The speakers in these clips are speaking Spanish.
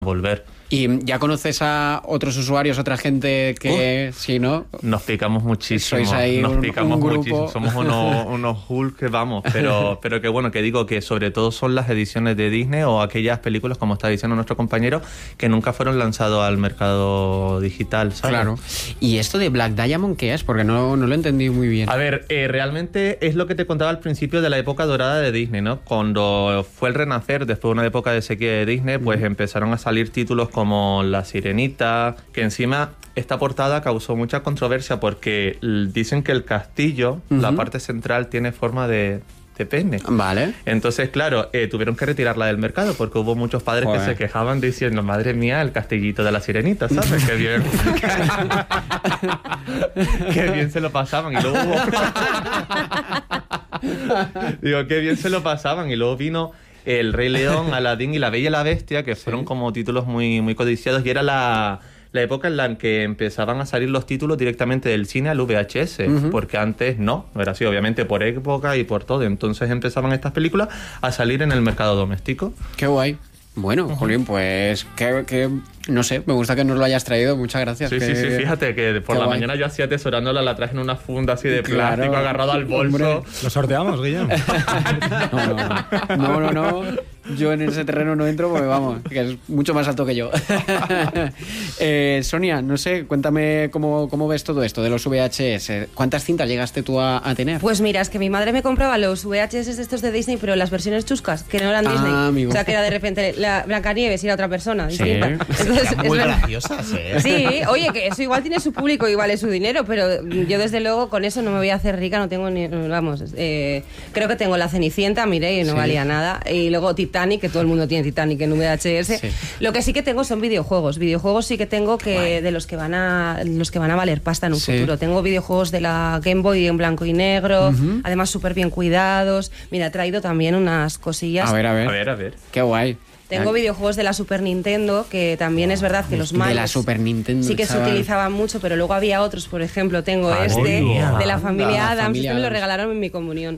volver. ¿Y ya conoces a otros usuarios, otra gente que sí, no? Nos picamos muchísimo. Sois ahí nos picamos un grupo. muchísimo. Somos unos Hulk que vamos. Pero que bueno, que digo que sobre todo son las ediciones de Disney o aquellas películas, como está diciendo nuestro compañero, que nunca fueron lanzados al mercado digital, ¿sabes? Claro. ¿Y esto de Black Diamond qué es? Porque no lo he entendido muy bien. A ver, realmente es lo que te contaba al principio de la época dorada de Disney, ¿no? Cuando fue el renacer, después de una época de sequía de Disney, pues empezaron a salir títulos como La Sirenita, que encima esta portada causó mucha controversia porque dicen que el castillo, la parte central, tiene forma de pene. Vale. Entonces, claro, tuvieron que retirarla del mercado porque hubo muchos padres que se quejaban diciendo, madre mía, el castillito de la Sirenita, ¿sabes? Qué bien. Qué bien se lo pasaban. Y luego digo, qué bien se lo pasaban. Y luego vino El Rey León, Aladín y La Bella y la Bestia, que fueron como títulos muy, muy codiciados. Y era la época en la que empezaban a salir los títulos directamente del cine al VHS, porque antes no era así, obviamente por época y por todo. Entonces empezaban estas películas a salir en el mercado doméstico. Qué guay. Bueno, Julián, pues que no sé, me gusta que nos lo hayas traído, muchas gracias. Sí, fíjate que por la mañana yo así atesorándola, la traje en una funda así de plástico agarrado al bolso. Hombre, ¿lo sorteamos, Guillem? No. Yo en ese terreno no entro porque vamos, que es mucho más alto que yo. Sonia, no sé, cuéntame cómo ves todo esto de los VHS. ¿Cuántas cintas llegaste tú a tener? Pues mira, es que mi madre me compraba los VHS estos de Disney, pero las versiones chuscas, que no eran Disney. Amigo. O sea, que era de repente la Blancanieves y era otra persona. Sí. Entonces, muy graciosas, ¿eh? Sí, oye, que eso igual tiene su público y vale su dinero, pero yo desde luego con eso no me voy a hacer rica, no tengo ni... Vamos, creo que tengo La Cenicienta, miré, y no valía nada. Y luego Titanic, que todo el mundo tiene Titanic en VHS. Sí. Lo que sí que tengo son videojuegos. Videojuegos sí que tengo que de los que van a valer pasta en un futuro. Tengo videojuegos de la Game Boy en blanco y negro, además súper bien cuidados. Mira, he traído también unas cosillas. A ver. Qué guay. Tengo videojuegos de la Super Nintendo, que también es verdad que los malos... De la Super Nintendo, sí que se utilizaban mucho, pero luego había otros, por ejemplo, tengo de la familia Adams, este me lo regalaron en mi comunión.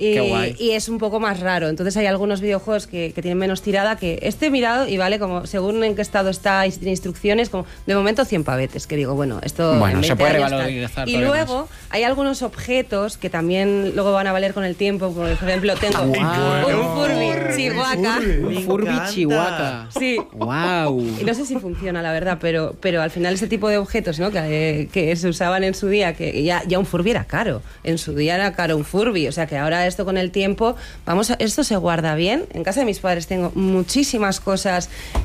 Y es un poco más raro. Entonces hay algunos videojuegos que tienen menos tirada, que este he mirado y vale como según en qué estado está y tiene instrucciones, como de momento 100 pavetes, que digo, bueno, esto se puede revalorizar. Y luego hay algunos objetos que también luego van a valer con el tiempo, por ejemplo tengo un Furby Chihuahua. Un Furby Chihuahua. Sí. Wow. Y no sé si funciona, la verdad, pero al final ese tipo de objetos, ¿no? que se usaban en su día, que ya un Furby era caro. En su día era caro un Furby, o sea que ahora esto con el tiempo, esto se guarda bien. En casa de mis padres tengo muchísimas cosas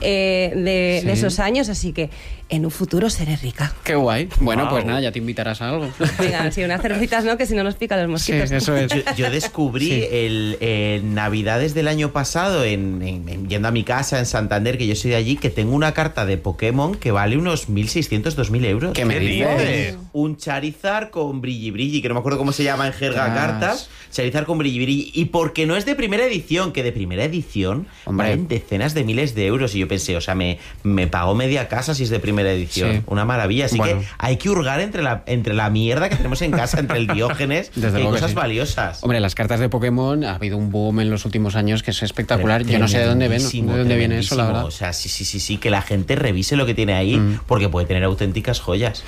de esos años, así que en un futuro seré rica. Qué guay. Bueno, pues nada, ya te invitarás a algo. Venga, sí, unas cervecitas, ¿no? Que si no nos pican los mosquitos. Sí, eso es. Yo descubrí Navidades del año pasado, yendo a mi casa en Santander, que yo soy de allí, que tengo una carta de Pokémon que vale unos 1.600, 2.000 euros. ¿Qué me dices? Un Charizard con brilli brilli, que no me acuerdo cómo se llama en jerga cartas. Charizard con brilli brilli. Y porque no es de primera edición, que de primera edición valen decenas de miles de euros. Y yo pensé, o sea, me pago media casa si es de primera edición. Sí. Una maravilla. Así que hay que hurgar entre la mierda que tenemos en casa, entre el Diógenes, y cosas valiosas. Hombre, las cartas de Pokémon, ha habido un boom en los últimos años que es espectacular. Yo no sé de dónde viene eso, la verdad. O sea, sí, que la gente revise lo que tiene ahí, porque puede tener auténticas joyas.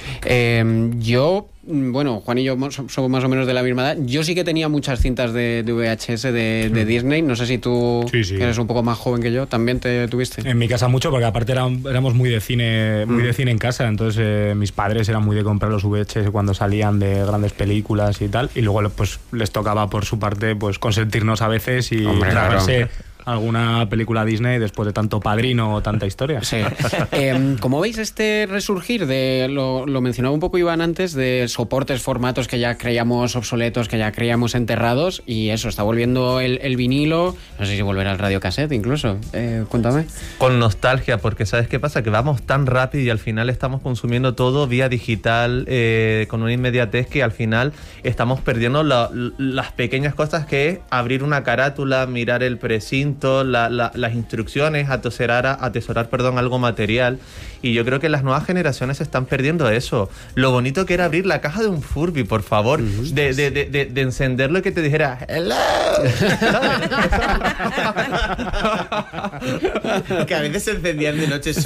Bueno, Juan y yo somos más o menos de la misma edad. Yo sí que tenía muchas cintas de VHS de Disney. No sé si tú, que eres un poco más joven que yo, también te tuviste. En mi casa mucho, porque aparte éramos muy de cine, de cine en casa. Entonces mis padres eran muy de comprar los VHS cuando salían de grandes películas y tal. Y luego pues les tocaba por su parte pues consentirnos a veces y traerse alguna película Disney después de tanto Padrino o tanta historia. Sí. ¿Cómo veis este resurgir de, lo mencionaba un poco Iván antes, de soportes, formatos que ya creíamos obsoletos, que ya creíamos enterrados, y eso, está volviendo el vinilo, no sé si volverá el radiocassette incluso? Cuéntame. Con nostalgia, porque ¿sabes qué pasa? Que vamos tan rápido y al final estamos consumiendo todo vía digital, con una inmediatez que al final estamos perdiendo las pequeñas cosas que es abrir una carátula, mirar el precinto, procedimientos, las instrucciones, atesorar algo material. Y yo creo que las nuevas generaciones están perdiendo eso. Lo bonito que era abrir la caja de un Furby, por favor, de encenderlo y que te dijera hello. Que a veces se encendían de noche